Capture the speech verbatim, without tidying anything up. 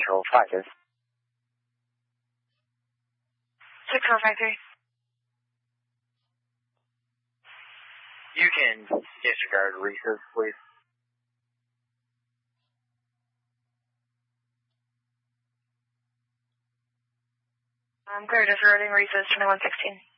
control five is. six four five three. You can disregard Reese's, please. I'm clear disregarding Reese's twenty-one sixteen.